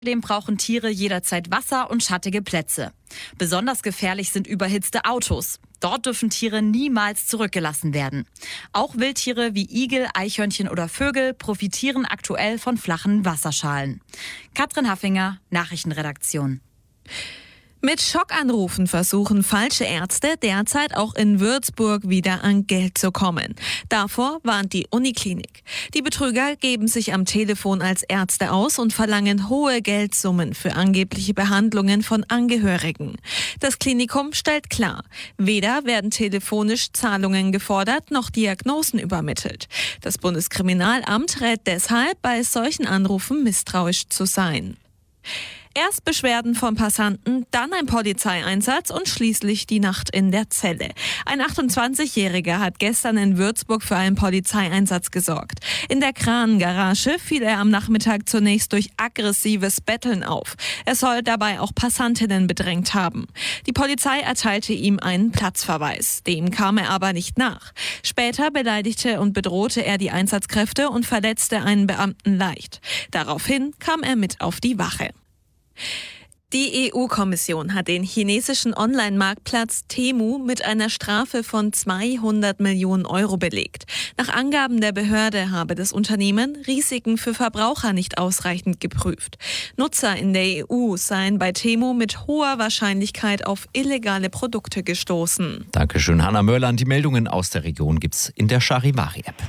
Außerdem brauchen Tiere jederzeit Wasser und schattige Plätze. Besonders gefährlich sind überhitzte Autos. Dort dürfen Tiere niemals zurückgelassen werden. Auch Wildtiere wie Igel, Eichhörnchen oder Vögel profitieren aktuell von flachen Wasserschalen. Katrin Haffinger, Nachrichtenredaktion. Mit Schockanrufen versuchen falsche Ärzte derzeit auch in Würzburg wieder an Geld zu kommen. Davor warnt die Uniklinik. Die Betrüger geben sich am Telefon als Ärzte aus und verlangen hohe Geldsummen für angebliche Behandlungen von Angehörigen. Das Klinikum stellt klar, weder werden telefonisch Zahlungen gefordert noch Diagnosen übermittelt. Das Bundeskriminalamt rät deshalb, bei solchen Anrufen misstrauisch zu sein. Erst Beschwerden von Passanten, dann ein Polizeieinsatz und schließlich die Nacht in der Zelle. Ein 28-Jähriger hat gestern in Würzburg für einen Polizeieinsatz gesorgt. In der Kranengarage fiel er am Nachmittag zunächst durch aggressives Betteln auf. Er soll dabei auch Passantinnen bedrängt haben. Die Polizei erteilte ihm einen Platzverweis. Dem kam er aber nicht nach. Später beleidigte und bedrohte er die Einsatzkräfte und verletzte einen Beamten leicht. Daraufhin kam er mit auf die Wache. Die EU-Kommission hat den chinesischen Online-Marktplatz Temu mit einer Strafe von 200 Millionen Euro belegt. Nach Angaben der Behörde habe das Unternehmen Risiken für Verbraucher nicht ausreichend geprüft. Nutzer in der EU seien bei Temu mit hoher Wahrscheinlichkeit auf illegale Produkte gestoßen. Dankeschön, Hanna Mörland. Die Meldungen aus der Region gibt's in der Charivari-App.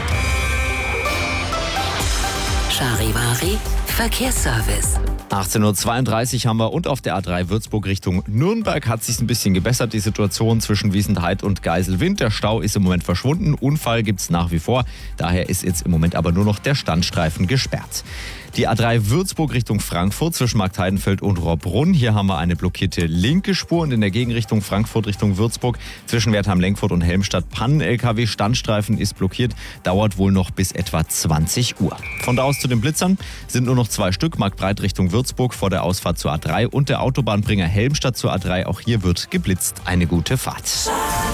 Charivari Verkehrsservice. 18.32 Uhr haben wir und auf der A3 Würzburg Richtung Nürnberg hat sich ein bisschen gebessert, die Situation zwischen Wiesenheid und Geiselwind. Der Stau ist im Moment verschwunden, Unfall gibt's nach wie vor. Daher ist jetzt im Moment aber nur noch der Standstreifen gesperrt. Die A3 Würzburg Richtung Frankfurt zwischen Marktheidenfeld und Rohrbrunn. Hier haben wir eine blockierte linke Spur und in der Gegenrichtung Frankfurt Richtung Würzburg zwischen Wertheim-Lenkfurt und Helmstadt Pannen-LKW. Standstreifen ist blockiert, dauert wohl noch bis etwa 20 Uhr. Von da aus zu den Blitzern sind nur noch 2 Stück. Marktbreit Richtung Würzburg vor der Ausfahrt zur A3 und der Autobahnbringer Helmstadt zur A3. Auch hier wird geblitzt. Eine gute Fahrt.